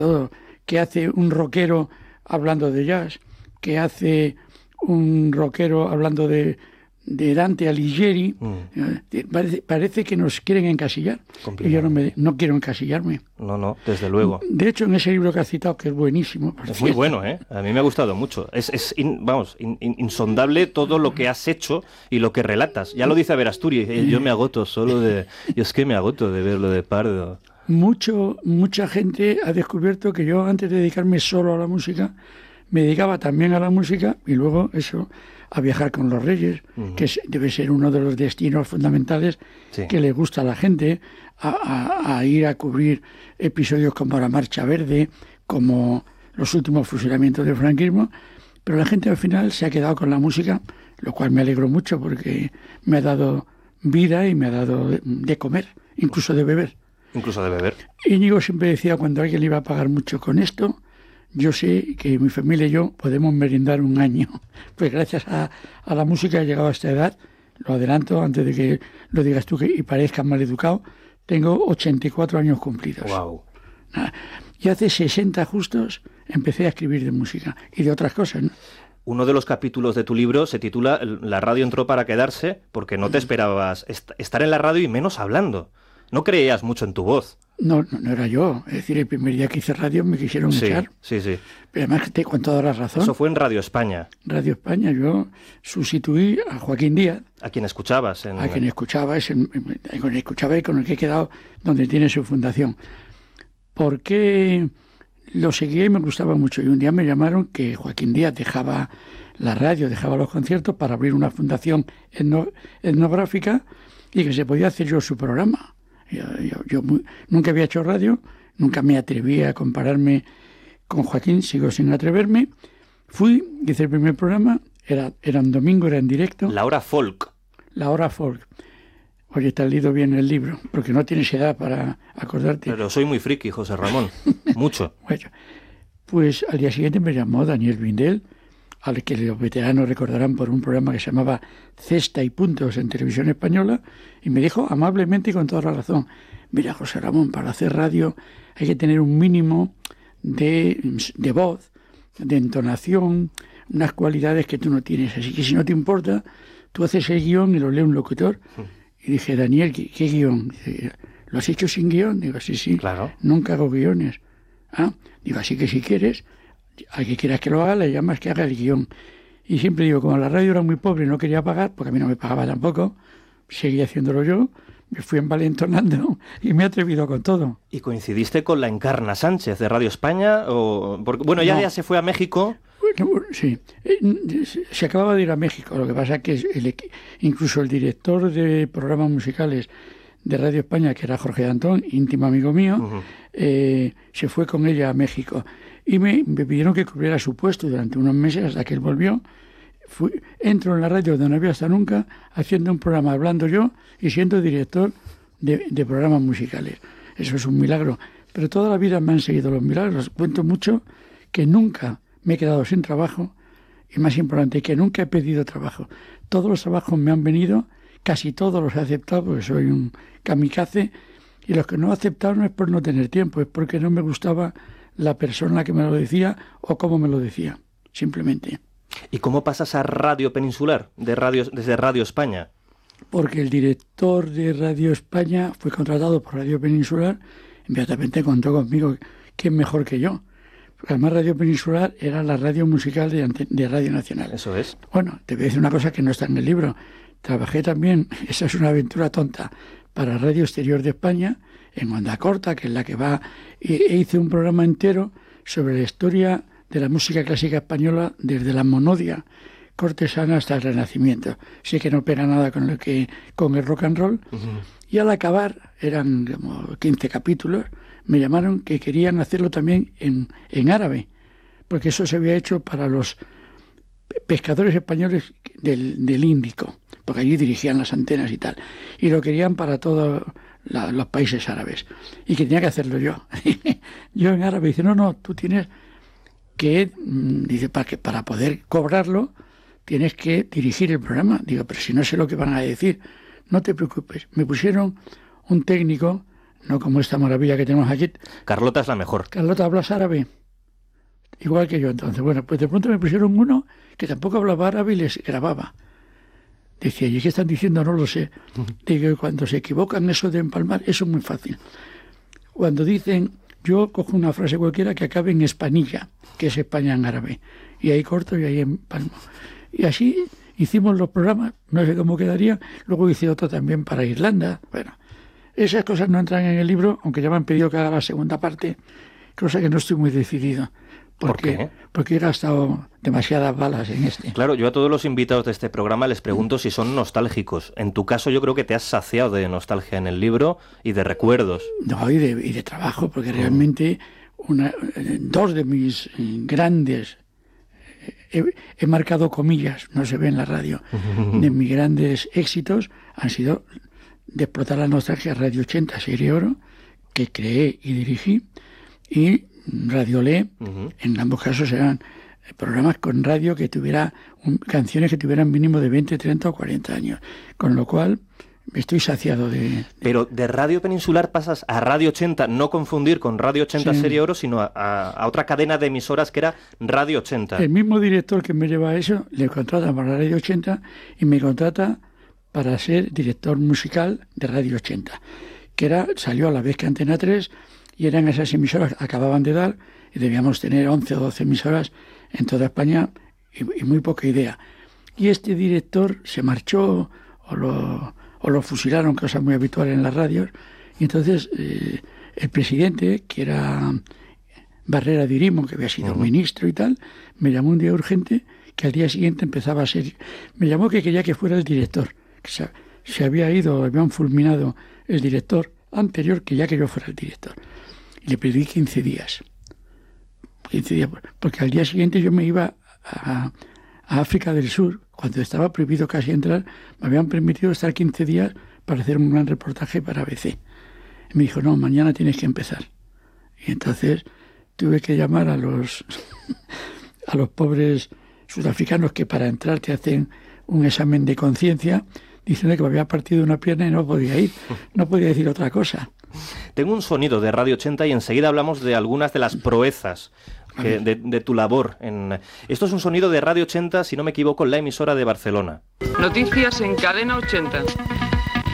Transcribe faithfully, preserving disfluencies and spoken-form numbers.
¿Qué hace un rockero hablando de jazz? ¿Qué hace un rockero hablando de, de Dante Alighieri? Mm. Parece, parece que nos quieren encasillar. Y yo no, me, no quiero encasillarme. No, no, desde luego. De hecho, en ese libro que has citado, que es buenísimo. Es muy bueno, ¿eh? A mí me ha gustado mucho. Es, es in, vamos, in, in, insondable todo lo que has hecho y lo que relatas. Ya lo dice Verasturi, eh, yo me agoto solo de... Yo es que me agoto de ver lo de Pardo. Mucho, mucha gente ha descubierto que yo, antes de dedicarme solo a la música, me dedicaba también a la música y luego eso, a viajar con los Reyes, uh-huh. que es, debe ser uno de los destinos fundamentales sí. que le gusta a la gente, a, a, a ir a cubrir episodios como la Marcha Verde, como los últimos fusilamientos del franquismo, pero la gente al final se ha quedado con la música, lo cual me alegro mucho porque me ha dado vida y me ha dado de, de comer, incluso de beber. Incluso de beber. Íñigo siempre decía, cuando alguien le iba a pagar mucho con esto, yo sé que mi familia y yo podemos merendar un año. Pues gracias a, a la música he llegado a esta edad, lo adelanto antes de que lo digas tú que, y parezcas mal educado, tengo ochenta y cuatro años cumplidos. Wow. Y hace sesenta justos empecé a escribir de música y de otras cosas, ¿no? Uno de los capítulos de tu libro se titula La radio entró para quedarse, porque no te esperabas est- estar en la radio y menos hablando. No creías mucho en tu voz. No, no, no era yo. Es decir, el primer día que hice radio me quisieron sí, echar. Sí, sí. Pero además, te, con toda la razón. Eso fue en Radio España. Radio España. Yo sustituí a Joaquín Díaz. A quien escuchabas. En... A quien escuchaba, es el, a quien escuchaba y con el que he quedado donde tiene su fundación. Porque lo seguía y me gustaba mucho. Y un día me llamaron que Joaquín Díaz dejaba la radio, dejaba los conciertos para abrir una fundación etno, etnográfica y que se podía hacer yo su programa. Yo, yo, yo muy, nunca había hecho radio, nunca me atreví a compararme con Joaquín, sigo sin atreverme. Fui, hice el primer programa, era, era un domingo, era en directo. La hora folk. La hora folk. Oye, te has leído bien el libro, porque no tienes edad para acordarte. Pero soy muy friki, José Ramón, mucho. Bueno, pues al día siguiente me llamó Daniel Vindel, al que los veteranos recordarán por un programa que se llamaba Cesta y Puntos en Televisión Española, y me dijo amablemente y con toda la razón, mira, José Ramón, para hacer radio hay que tener un mínimo de, de voz, de entonación, unas cualidades que tú no tienes, así que si no te importa, tú haces el guión y lo lee un locutor. Y dije, Daniel, ¿qué, qué guión? Dice, ¿lo has hecho sin guión? Digo, sí, sí, claro. Nunca hago guiones. Ah, digo, así que si quieres, al que quieras que lo haga, le llamas que haga el guión. Y siempre digo, como la radio era muy pobre y no quería pagar, porque a mí no me pagaba tampoco, seguí haciéndolo yo, me fui envalentonando y me he atrevido con todo. ¿Y coincidiste con la Encarna Sánchez de Radio España? O porque, bueno, ya, no. ya se fue a México. Bueno, sí, se acababa de ir a México, lo que pasa es que el, incluso el director de programas musicales de Radio España, que era Jorge Antón, íntimo amigo mío, uh-huh. eh, se fue con ella a México. Y me, me pidieron que cubriera su puesto durante unos meses hasta que él volvió. Fui, entro en la radio donde no había hasta nunca, haciendo un programa, hablando yo y siendo director de, de programas musicales. Eso es un milagro. Pero toda la vida me han seguido los milagros. Cuento mucho que nunca me he quedado sin trabajo y, más importante, que nunca he pedido trabajo. Todos los trabajos me han venido, casi todos los he aceptado porque soy un kamikaze, y los que no he aceptado no es por no tener tiempo, es porque no me gustaba la persona que me lo decía o cómo me lo decía, simplemente. ¿Y cómo pasas a Radio Peninsular, de radio, desde Radio España? Porque el director de Radio España fue contratado por Radio Peninsular, inmediatamente contó conmigo, que es mejor que yo. Porque además Radio Peninsular era la radio musical de, de Radio Nacional. Eso es. Bueno, te voy a decir una cosa que no está en el libro. Trabajé también, esa es una aventura tonta, para Radio Exterior de España, en Onda Corta, que es la que va, e hice un programa entero sobre la historia de la música clásica española desde la monodia cortesana hasta el Renacimiento. Sé que no pega nada con lo que con el rock and roll. Uh-huh. Y al acabar, eran como quince capítulos, me llamaron que querían hacerlo también en, en árabe, porque eso se había hecho para los pescadores españoles del, del Índico, porque allí dirigían las antenas y tal, y lo querían para todos la, los países árabes, y que tenía que hacerlo yo. Yo en árabe dice, no, no, tú tienes que, dice, para, que, para poder cobrarlo, tienes que dirigir el programa. Digo, pero si no sé lo que van a decir, no te preocupes. Me pusieron un técnico no como esta maravilla que tenemos aquí. Carlota es la mejor. Carlota, ¿hablas árabe? Igual que yo entonces. Bueno, pues de pronto me pusieron uno que tampoco hablaba árabe y les grababa. Decía, ¿y qué están diciendo? No lo sé. Digo, cuando se equivocan eso de empalmar, eso es muy fácil. Cuando dicen, yo cojo una frase cualquiera que acabe en Espanilla, que es España en árabe, y ahí corto y ahí empalmo. Y así hicimos los programas, no sé cómo quedaría. Luego hice otro también para Irlanda. Bueno, esas cosas no entran en el libro, aunque ya me han pedido que haga la segunda parte, cosa que no estoy muy decidido. Porque, ¿Por qué? Porque he gastado demasiadas balas en este. Claro, yo a todos los invitados de este programa les pregunto si son nostálgicos. En tu caso yo creo que te has saciado de nostalgia en el libro y de recuerdos. No, y de, y de trabajo, porque realmente una, dos de mis grandes, he, he marcado comillas, no se ve en la radio, de mis grandes éxitos han sido de explotar la nostalgia Radio ochenta, Serie Oro, que creé y dirigí, y Radio Le, uh-huh. En ambos casos eran programas con radio que tuviera un, canciones que tuvieran mínimo de veinte, treinta o cuarenta años, con lo cual estoy saciado de, de... Pero de Radio Peninsular pasas a Radio ochenta, no confundir con Radio ochenta sí. Serie Oro, sino a, a, a otra cadena de emisoras que era Radio ochenta. El mismo director que me lleva a eso, le contrata para Radio ochenta y me contrata para ser director musical de Radio ochenta, que era, salió a la vez que Antena tres, y eran esas emisoras que acababan de dar, y debíamos tener once o doce emisoras en toda España, y, y muy poca idea. Y este director se marchó, o lo, o lo fusilaron, cosa muy habitual en las radios, y entonces eh, el presidente, que era Barrera de Irimo, que había sido uh-huh. ministro y tal, me llamó un día urgente, que al día siguiente empezaba a ser... Me llamó que quería que fuera el director, que se, se había ido, habían fulminado el director anterior, que ya que yo fuera el director. Y le pedí quince días. quince días, porque al día siguiente yo me iba a, a África del Sur, cuando estaba prohibido casi entrar, me habían permitido estar quince días para hacer un gran reportaje para A B C. Y me dijo, no, mañana tienes que empezar. Y entonces tuve que llamar a los, a los pobres sudafricanos que para entrar te hacen un examen de conciencia, diciendo que me había partido una pierna y no podía ir, no podía decir otra cosa. Tengo un sonido de Radio ochenta y enseguida hablamos de algunas de las proezas que, de, de tu labor. En... Esto es un sonido de Radio ochenta, si no me equivoco, la emisora de Barcelona. Noticias en Cadena ochenta.